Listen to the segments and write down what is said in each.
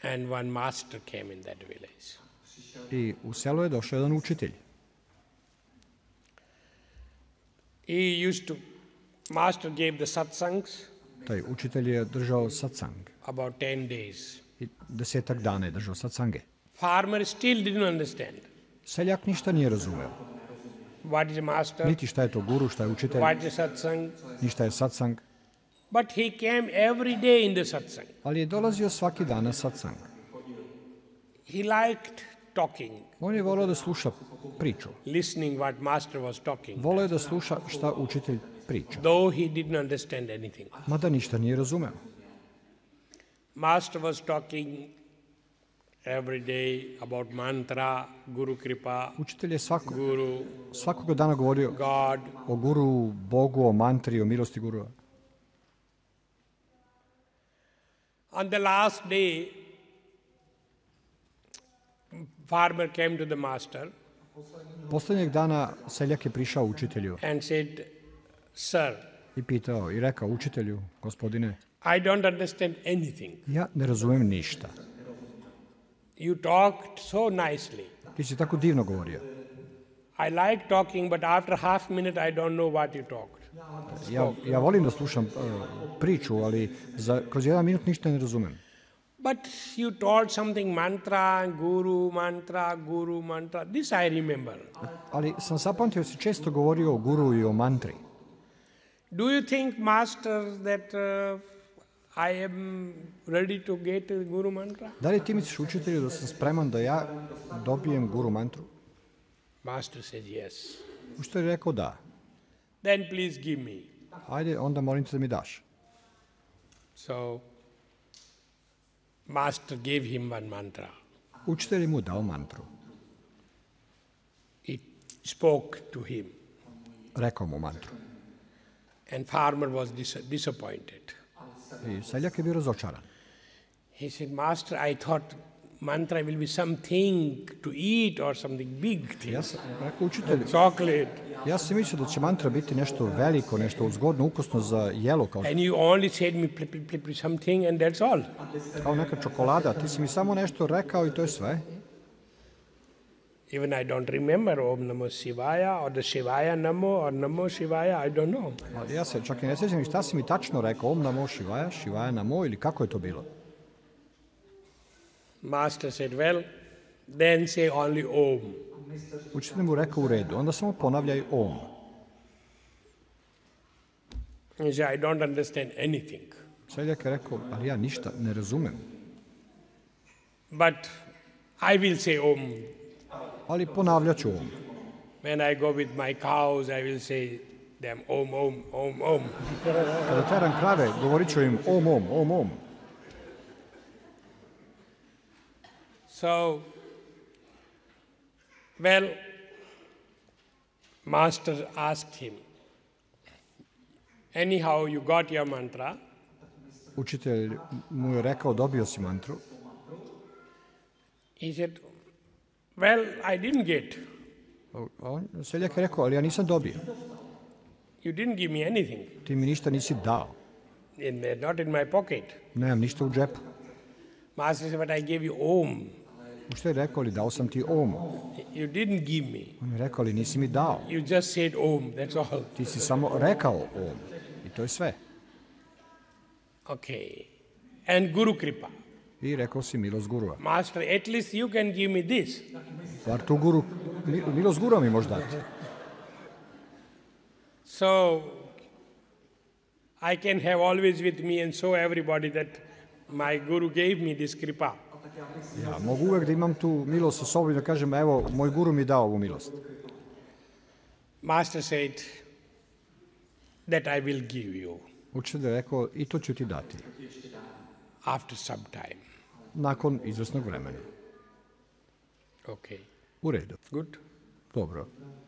And one master came in that village. I u selo je došao jedan učitelj. Master gave the satsangs. Taj učitelj je držao satsang. About 10 days. I 10 dana je držao satsange. Farmer still didn't understand. Seljak ništa nije razumeo. What is a master? Niti šta je to guru, šta je učitelj. What is satsang? Ni šta je satsang. But he came every day in the satsang. Ali je dolazio svaki dan na satsang. He liked talking. On je voleo da sluša priču. Listening what master was talking. Voleo je da sluša šta učitelj priča. Though he didn't understand anything. Mada ništa nije razumeo. Master was talking every day about mantra, Guru Kripa, Učitelj je Guru, svakoga dana govorio God. O guru, Bogu, o mantri, o milosti gurua. On the last day, farmer came to the master Poslednjeg dana seljak je prišao učitelju and said, Sir, i pitao i rekao učitelju, gospodine, I don't understand anything. ja ne razumem ništa. You talked so nicely. Ti si tako divno govorio. I like talking, but after half minute I don't know what you talked. Ja volim da slušam priču, ali kroz 1 minut ništa ne razumem. But you told something mantra, Guru mantra. This I remember. Ali sam zapamtio si često govorio o guru i o mantri. Do you think, Master, that I am ready to get a Guru mantra? Da li ti misliš učitelju da sam spreman da ja dobijem guru mantru? Master said yes. Učitelj je rekao da. Then please give me. Ajde, onda molim te da mi daš. So, Master gave him one mantra. Učitelj mu dao mantru. He spoke to him. Rekao mu mantru. And farmer was disappointed. I seljak je bio razočaran. He said, Master, I thought mantra will be something to eat or something big thing. Ja sam rekao učitelju, Chocolate. ja sam mislio da će mantra biti nešto veliko, nešto zgodno, ukusno za jelo, And you only said me something and that's all. kao neka čokolada. Ti si mi samo nešto rekao i to je sve. Even I don't remember Om Namo Shivaya or the Shivaya Namo or Namo Shivaya, I don't know. Ali ja se čak i ne sjećam šta si mi tačno rekao, Om Namo Shivaya, Shivaya Namo ili kako je to bilo. Master said, well, then say only Om. Učitelj mu rekao u redu, onda samo ponavljaj Om. He said, I don't understand anything. Seljak je rekao, ali ja ništa ne razumem. But I will say Om. Ali ponavljat ću Om. When I go with my cows, I will say them Om, Om, Om, Om. Kada teram krave, govorit ću im Om, Om, Om, Om. So, well, Master asked him, anyhow, you got your mantra. Učitelj mu je rekao, dobio si mantru. He said, well, I didn't get. Seljak je rekao, ali ja nisam dobio. You didn't give me anything. Ti mi ništa nisi dao. Not in my pocket. Nemam ništa u džepu. Master said, but I gave you Om. Učitelj je rekao, ali dao sam ti Om. You didn't give me. On je rekao, ali nisi mi dao. You just said Om, that's all. Ti si samo rekao Om. I to je sve. Okay. And Guru Kripa. I rekao si milost gurua. Master, at least you can give me this. Bar tu milost gurua mi možeš dati. So, I can have always with me and show everybody that my Guru gave me this Kripa. Ja mogu uvek da imam tu milost sa sobom i da kažem, evo, moj guru mi dao ovu milost. Master said that I will give you. Učitelj je rekao, i to ću ti dati. After some time. Nakon izvesnog vremena. Okay. U redu. Good. Dobro.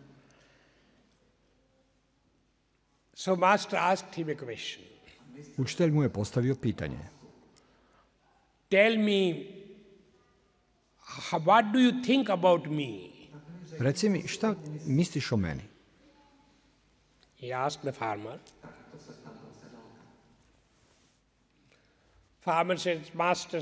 So Master asked him a question. Učitelj mu je postavio pitanje. Tell me, what do you think about me? Reci mi, šta misliš o meni? He asked the farmer. Farmer said, Master,